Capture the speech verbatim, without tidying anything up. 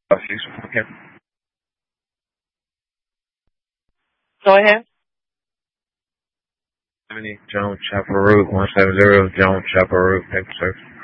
Uh, she's okay. Go ahead. seventy Jones Chapel Road, one seven zero Jones Chapel Road, Texas.